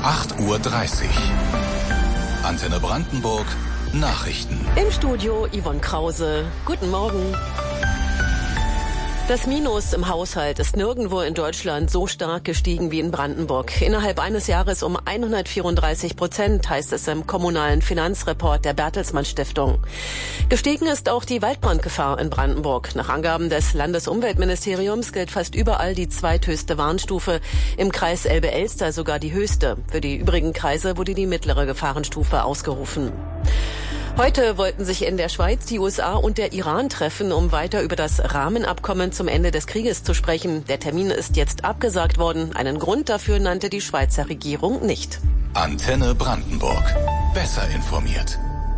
8:30 Uhr. Antenne Brandenburg, Nachrichten. Im Studio Yvonne Krause. Guten Morgen. Das Minus im Haushalt ist nirgendwo in Deutschland so stark gestiegen wie in Brandenburg. Innerhalb eines Jahres um 134%, heißt es im kommunalen Finanzreport der Bertelsmann Stiftung. Gestiegen ist auch die Waldbrandgefahr in Brandenburg. Nach Angaben des Landesumweltministeriums gilt fast überall die zweithöchste Warnstufe. Im Kreis Elbe-Elster sogar die höchste. Für die übrigen Kreise wurde die mittlere Gefahrenstufe ausgerufen. Heute wollten sich in der Schweiz die USA und der Iran treffen, um weiter über das Rahmenabkommen zum Ende des Krieges zu sprechen. Der Termin ist jetzt abgesagt worden. Einen Grund dafür nannte die Schweizer Regierung nicht. Antenne Brandenburg. Besser informiert.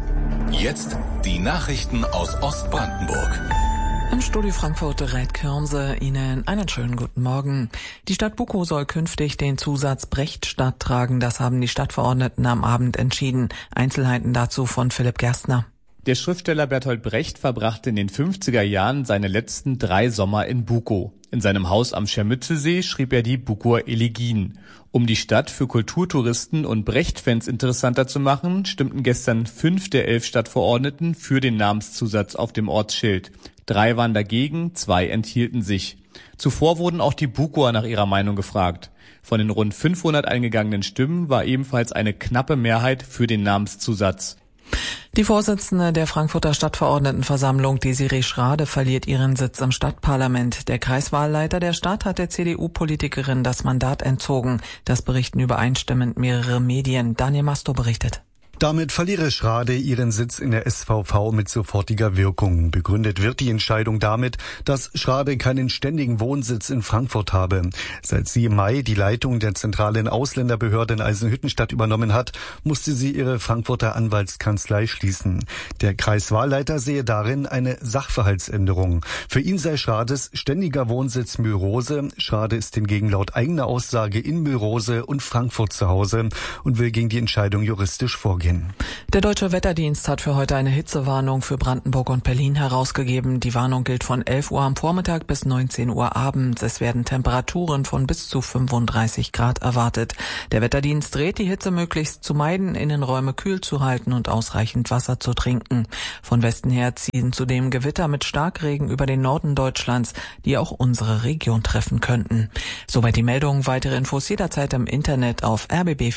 Jetzt die Nachrichten aus Ostbrandenburg. Im Studio Frankfurt Reit Kürnse, Ihnen einen schönen guten Morgen. Die Stadt Bukow soll künftig den Zusatz Brechtstadt tragen. Das haben die Stadtverordneten am Abend entschieden. Einzelheiten dazu von Philipp Gerstner. Der Schriftsteller Bertolt Brecht verbrachte in den 50er Jahren seine letzten 3 Sommer in Bukow. In seinem Haus am Schermützelsee schrieb er die Bukower Elegien. Um die Stadt für Kulturtouristen und Brecht-Fans interessanter zu machen, stimmten gestern 5 der 11 Stadtverordneten für den Namenszusatz auf dem Ortsschild. 3 waren dagegen, 2 enthielten sich. Zuvor wurden auch die Bukower nach ihrer Meinung gefragt. Von den rund 500 eingegangenen Stimmen war ebenfalls eine knappe Mehrheit für den Namenszusatz. Die Vorsitzende der Frankfurter Stadtverordnetenversammlung, Desiree Schrade, verliert ihren Sitz im Stadtparlament. Der Kreiswahlleiter der Stadt hat der CDU-Politikerin das Mandat entzogen. Das berichten übereinstimmend mehrere Medien. Daniel Masto berichtet. Damit verliere Schrade ihren Sitz in der SVV mit sofortiger Wirkung. Begründet wird die Entscheidung damit, dass Schrade keinen ständigen Wohnsitz in Frankfurt habe. Seit sie im Mai die Leitung der zentralen Ausländerbehörde in Eisenhüttenstadt übernommen hat, musste sie ihre Frankfurter Anwaltskanzlei schließen. Der Kreiswahlleiter sehe darin eine Sachverhaltsänderung. Für ihn sei Schrades ständiger Wohnsitz Mülrose. Schrade ist hingegen laut eigener Aussage in Mülrose und Frankfurt zu Hause und will gegen die Entscheidung juristisch vorgehen. Der Deutsche Wetterdienst hat für heute eine Hitzewarnung für Brandenburg und Berlin herausgegeben. Die Warnung gilt von 11 Uhr am Vormittag bis 19 Uhr abends. Es werden Temperaturen von bis zu 35 Grad erwartet. Der Wetterdienst rät, die Hitze möglichst zu meiden, Innenräume kühl zu halten und ausreichend Wasser zu trinken. Von Westen her ziehen zudem Gewitter mit Starkregen über den Norden Deutschlands, die auch unsere Region treffen könnten. Soweit die Meldung. Weitere Infos jederzeit im Internet auf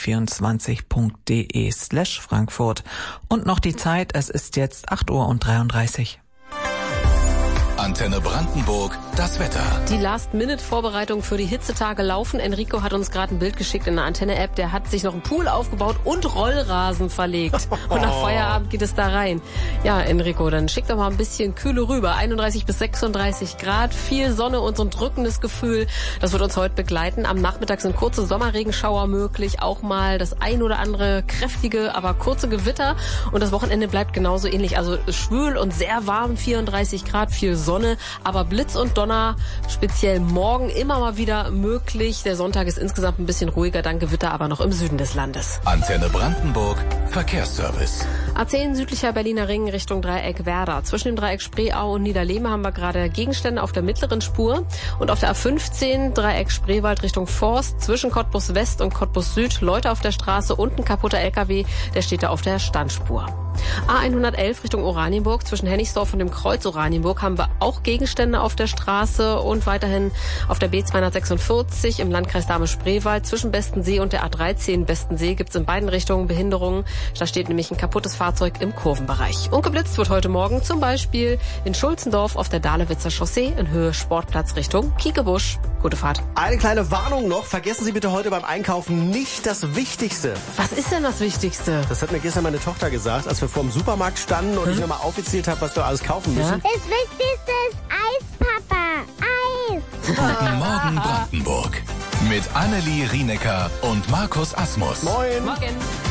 rbb24.de/Frankfurt. Und noch die Zeit, es ist jetzt 8:33 Uhr. Antenne Brandenburg, das Wetter. Die Last-Minute-Vorbereitungen für die Hitzetage laufen. Enrico hat uns gerade ein Bild geschickt in der Antenne-App. Der hat sich noch einen Pool aufgebaut und Rollrasen verlegt. Und nach Feierabend geht es da rein. Ja, Enrico, dann schick doch mal ein bisschen Kühle rüber. 31 bis 36 Grad, viel Sonne und so ein drückendes Gefühl. Das wird uns heute begleiten. Am Nachmittag sind kurze Sommerregenschauer möglich. Auch mal das ein oder andere kräftige, aber kurze Gewitter. Und das Wochenende bleibt genauso ähnlich. Also schwül und sehr warm, 34 Grad, viel Sonne. Aber Blitz und Donner, speziell morgen, immer mal wieder möglich. Der Sonntag ist insgesamt ein bisschen ruhiger, dann Gewitter aber noch im Süden des Landes. Antenne Brandenburg, Verkehrsservice. A10 südlicher Berliner Ring Richtung Dreieck Werder. Zwischen dem Dreieck Spreeau und Niederlehme haben wir gerade Gegenstände auf der mittleren Spur. Und auf der A15 Dreieck Spreewald Richtung Forst. Zwischen Cottbus West und Cottbus Süd Leute auf der Straße und ein kaputter LKW, der steht da auf der Standspur. A111 Richtung Oranienburg. Zwischen Hennigsdorf und dem Kreuz Oranienburg haben wir auch Gegenstände auf der Straße und weiterhin auf der B246 im Landkreis Dahme-Spreewald. Zwischen Bestensee und der A13 Bestensee gibt es in beiden Richtungen Behinderungen. Da steht nämlich ein kaputtes Fahrzeug im Kurvenbereich. Und geblitzt wird heute Morgen zum Beispiel in Schulzendorf auf der Dahlewitzer Chaussee in Höhe Sportplatz Richtung Kiekebusch. Gute Fahrt. Eine kleine Warnung noch. Vergessen Sie bitte heute beim Einkaufen nicht das Wichtigste. Was ist denn das Wichtigste? Das hat mir gestern meine Tochter gesagt, als wir vor dem Supermarkt standen und ich nochmal aufgezählt habe, was wir alles kaufen müssen. Das Wichtigste ist Eis, Papa. Eis. Guten Morgen Brandenburg. Mit Annelie Rienecker und Markus Asmus. Moin. Morgen.